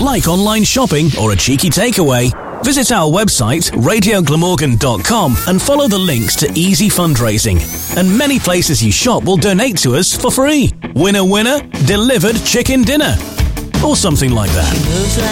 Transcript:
like online shopping or a cheeky takeaway? Visit our website, radioglamorgan.com, and follow the links to easy fundraising. And many places you shop will donate to us for free. Winner, winner, delivered chicken dinner. Or something like that.